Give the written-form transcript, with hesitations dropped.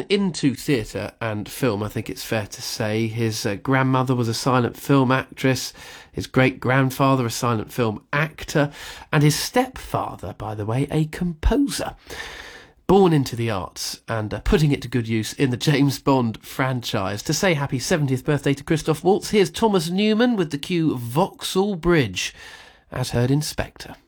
into theatre and film, I think it's fair to say. His grandmother was a silent film actress, his great-grandfather a silent film actor, and his stepfather, by the way, a composer. Born into the arts and putting it to good use in the James Bond franchise. To say happy 70th birthday to Christoph Waltz, here's Thomas Newman with the cue Vauxhall Bridge, as heard in Spectre.